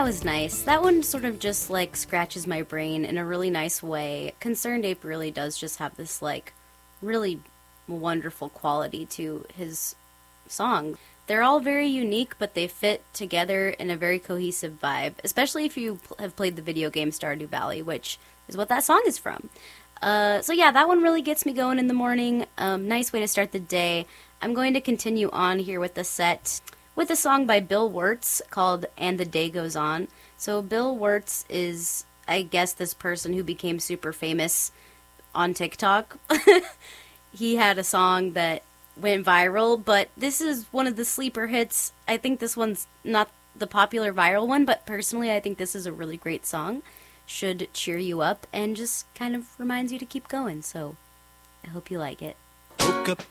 That was nice. That one sort of just, like, scratches my brain in a really nice way. Concerned Ape really does just have this, like, really wonderful quality to his songs. They're all very unique, but they fit together in a very cohesive vibe, especially if you have played the video game Stardew Valley, which is what that song is from. So yeah, that one really gets me going in the morning. Nice way to start the day. I'm going to continue on here with the set with a song by Bill Wirtz called And the Day Goes On. So Bill Wirtz is, I guess, this person who became super famous on TikTok. He had a song that went viral, but this is one of the sleeper hits. I think this one's not the popular viral one, but personally I think this is a really great song. Should cheer you up and just kind of reminds you to keep going, so I hope you like it. Woke up